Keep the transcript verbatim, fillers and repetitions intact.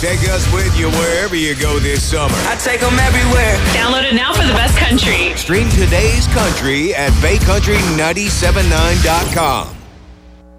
Take us with you wherever you go this summer. I take them everywhere. Download it now for the best country. Stream today's country at bay country nine seven nine dot com.